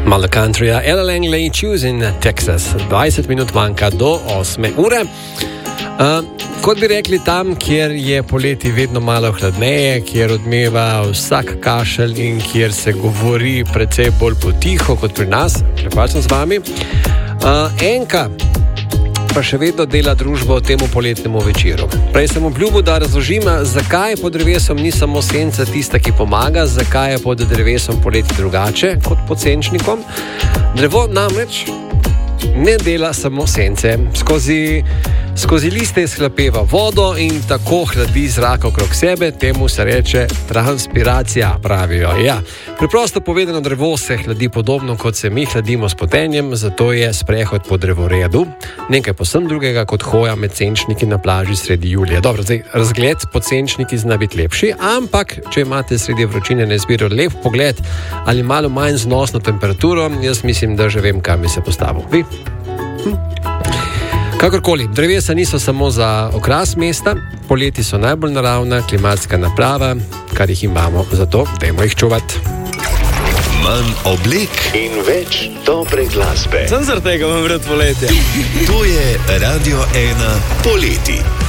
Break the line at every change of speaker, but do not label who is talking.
Malo countryja, Ella Langley, Choose in Texas. 20 minut manjka do 8 ure. Kot bi rekli, tam, kjer je poleti vedno malo hladneje, kjer odmeva vsak kašelj in kjer se govori precej bolj potiho kot pri nas, lepačno z vami. Enka pa še vedno dela družbo temu poletnemu večeru. Prej sem obljubil, da razložim, zakaj pod drevesom ni samo senca tista, ki pomaga, zakaj je pod drevesom poleti drugače kot pod senčnikom. Drevo namreč ne dela samo sence. Skozi liste izhlapeva vodo in tako hladi zrak okrog sebe, temu se reče transpiracija, pravijo. Ja, preprosto povedano, drevo se hladi podobno, kot se mi hladimo s potenjem, zato je sprehod po drevoredu nekaj povsem drugega kot hoja med senčniki na plaži sredi julija. Dobro, zdaj razgled pod senčniki zna biti lepši, ampak če imate sredi vročine na izbiro lep pogled ali malo manj znosno temperaturo, jaz mislim, da že vem, kam bi se postavil. Vi? Kakorkoli, drevesa niso samo za okras mesta, poleti so najbolj naravna klimatska naprava, kar jih imamo, zato dajmo jih čuvati.
Manj oblek in več dobre glasbe.
Sem zaradi tega vam vred poletje.
To je Radio 1 poleti.